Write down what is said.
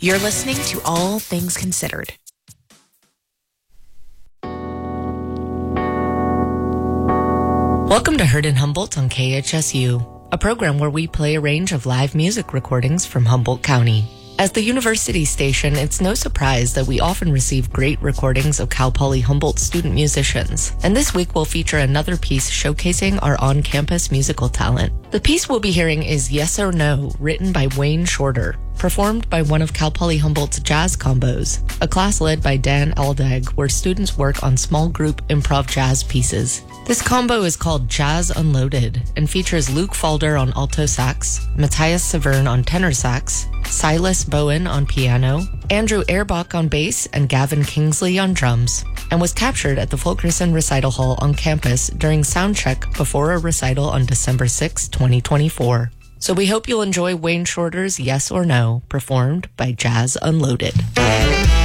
You're listening to All Things Considered. Welcome to Heard in Humboldt on KHSU, a program where we play a range of live music recordings from Humboldt County. As the university station, it's no surprise that we often receive great recordings of Cal Poly Humboldt student musicians. And this week we'll feature another piece showcasing our on-campus musical talent. The piece we'll be hearing is Yes or No, written by Wayne Shorter, performed by one of Cal Poly Humboldt's jazz combos, a class led by Dan Aldag where students work on small group improv jazz pieces. This combo is called Jazz Unloaded and features Luke Falder on alto sax, Matthias Severn on tenor sax, Silas Bowen on piano, Andrew Erbach on bass, and Gavin Kingsley on drums, and was captured at the Fulkerson Recital Hall on campus during soundcheck before a recital on December 6, 2024. So we hope you'll enjoy Wayne Shorter's Yes or No, performed by Jazz Unloaded.